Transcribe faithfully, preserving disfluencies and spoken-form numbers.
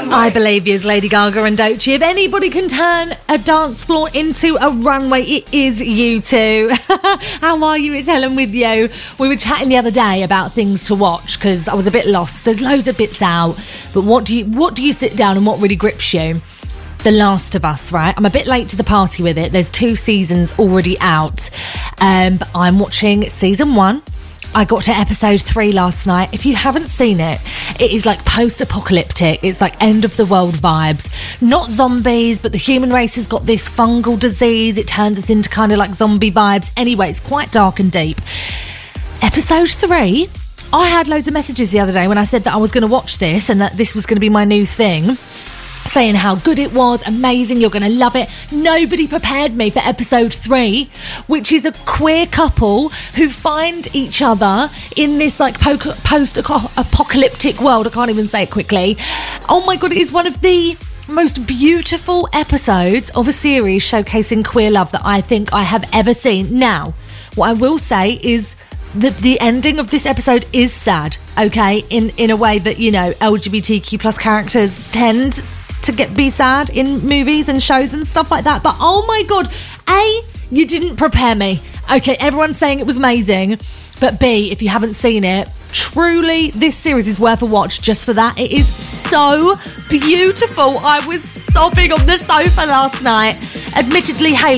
I believe you, Lady Gaga and Doechii. If anybody can turn a dance floor into a runway, it is you two. How are you? It's Helen with you. We were chatting the other day about things to watch because I was a bit lost. There's loads of bits out, but what do you what do you sit down and what really grips you? The Last of Us, right? I'm a bit late to the party with it. There's two seasons already out, um, but I'm watching season one. I got to episode three last night. If you haven't seen it, it is like post-apocalyptic. It's like end of the world vibes. Not zombies, but the human race has got this fungal disease. It turns us into kind of like zombie vibes. Anyway, it's quite dark and deep. Episode three, I had loads of messages the other day when I said that I was going to watch this and that this was going to be my new thing, saying how good it was, amazing, you're going to love it. Nobody prepared me for episode three, which is a queer couple who find each other in this like po- post-apocalyptic world. I can't even say it quickly. Oh my God, it is one of the most beautiful episodes of a series showcasing queer love that I think I have ever seen. Now, what I will say is that the ending of this episode is sad, okay? In, in a way that, you know, L G B T Q plus characters tend to get be sad in movies and shows and stuff like that. But oh my God, A, you didn't prepare me. Okay, everyone's saying it was amazing. But B, if you haven't seen it, truly, this series is worth a watch just for that. It is so beautiful. I was sobbing on the sofa last night. Admittedly, Hayley